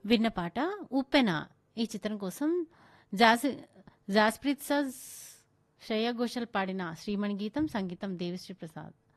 విన్న పాట 'ఉప్పెన' ఈ చిత్రం కోసం జాసి జాస్ప్రీత్ సజ్, శ్రేయా ఘోషల్ పాడిన శ్రీమణి గీతం, సంగీతం దేవిశ్రీ ప్రసాద్.